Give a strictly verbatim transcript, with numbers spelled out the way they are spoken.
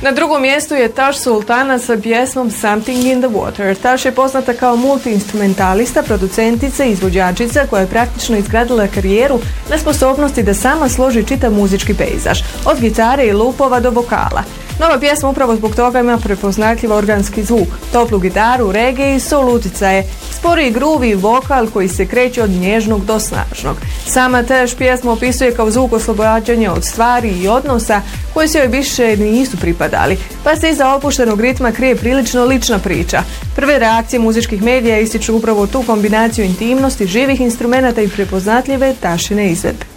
Na drugom mjestu je Tash Sultana sa pjesmom Something in the Water. Tash je poznata kao multi-instrumentalista, producentica i izvođačica koja je praktično izgradila karijeru na sposobnosti da sama složi čitav muzički pejzaž, od gitare i lupova do vokala. Nova pjesma upravo zbog toga ima prepoznatljiv organski zvuk, toplu gitaru, reggae i soul uticaje, spori groove i vokal koji se kreće od nježnog do snažnog. Sama Tash pjesma opisuje kao zvuk oslobađanja od stvari i odnosa koji se joj više nisu pripadali, pa se iza opuštenog ritma krije prilično lična priča. Prve reakcije muzičkih medija ističu upravo tu kombinaciju intimnosti, živih instrumenata i prepoznatljive Tashine izvedbe.